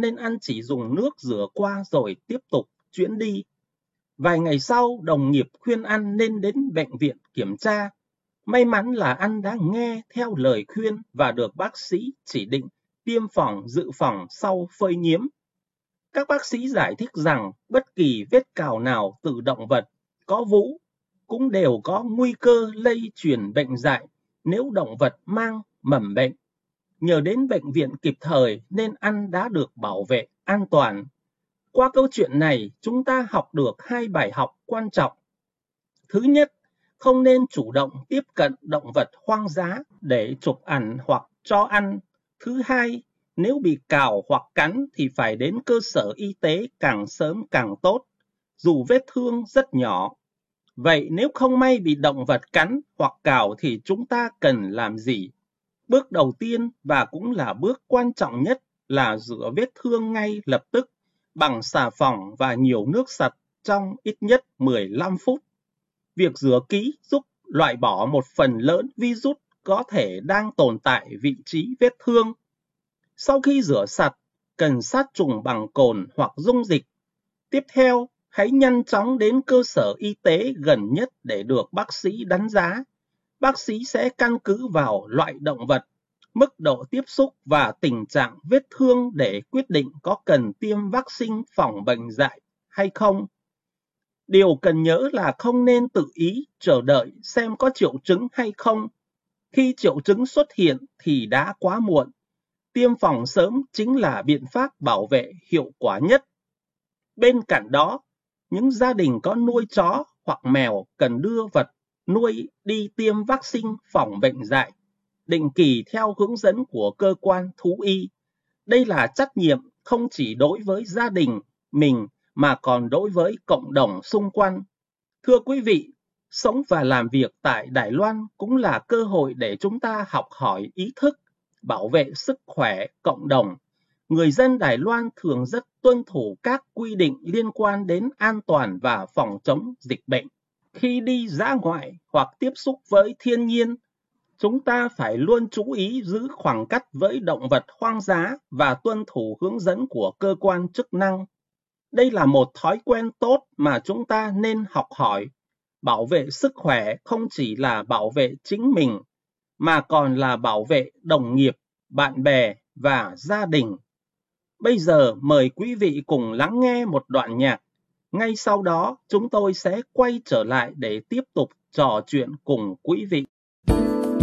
nên anh chỉ dùng nước rửa qua rồi tiếp tục chuyến đi. Vài ngày sau, đồng nghiệp khuyên anh nên đến bệnh viện kiểm tra. May mắn là anh đã nghe theo lời khuyên và được bác sĩ chỉ định tiêm phòng dự phòng sau phơi nhiễm. Các bác sĩ giải thích rằng bất kỳ vết cào nào từ động vật có vú cũng đều có nguy cơ lây truyền bệnh dại nếu động vật mang mầm bệnh. Nhờ đến bệnh viện kịp thời nên anh đã được bảo vệ an toàn. Qua câu chuyện này, chúng ta học được hai bài học quan trọng. Thứ nhất, không nên chủ động tiếp cận động vật hoang dã để chụp ảnh hoặc cho ăn. Thứ hai, nếu bị cào hoặc cắn thì phải đến cơ sở y tế càng sớm càng tốt, dù vết thương rất nhỏ. Vậy nếu không may bị động vật cắn hoặc cào thì chúng ta cần làm gì? Bước đầu tiên và cũng là bước quan trọng nhất là rửa vết thương ngay lập tức bằng xà phòng và nhiều nước sạch trong ít nhất 15 phút. Việc rửa kỹ giúp loại bỏ một phần lớn virus có thể đang tồn tại vị trí vết thương. Sau khi rửa sạch, cần sát trùng bằng cồn hoặc dung dịch. Tiếp theo, hãy nhanh chóng đến cơ sở y tế gần nhất để được bác sĩ đánh giá. Bác sĩ sẽ căn cứ vào loại động vật, mức độ tiếp xúc và tình trạng vết thương để quyết định có cần tiêm vaccine phòng bệnh dại hay không. Điều cần nhớ là không nên tự ý chờ đợi xem có triệu chứng hay không. Khi triệu chứng xuất hiện thì đã quá muộn. Tiêm phòng sớm chính là biện pháp bảo vệ hiệu quả nhất. Bên cạnh đó, những gia đình có nuôi chó hoặc mèo cần đưa vật nuôi đi tiêm vaccine phòng bệnh dại định kỳ theo hướng dẫn của cơ quan thú y. Đây là trách nhiệm không chỉ đối với gia đình mình mà còn đối với cộng đồng xung quanh. Thưa quý vị, sống và làm việc tại Đài Loan cũng là cơ hội để chúng ta học hỏi ý thức, bảo vệ sức khỏe cộng đồng. Người dân Đài Loan thường rất tuân thủ các quy định liên quan đến an toàn và phòng chống dịch bệnh. Khi đi dã ngoại hoặc tiếp xúc với thiên nhiên, chúng ta phải luôn chú ý giữ khoảng cách với động vật hoang dã và tuân thủ hướng dẫn của cơ quan chức năng. Đây là một thói quen tốt mà chúng ta nên học hỏi. Bảo vệ sức khỏe không chỉ là bảo vệ chính mình, mà còn là bảo vệ đồng nghiệp, bạn bè và gia đình. Bây giờ mời quý vị cùng lắng nghe một đoạn nhạc. Ngay sau đó chúng tôi sẽ quay trở lại để tiếp tục trò chuyện cùng quý vị.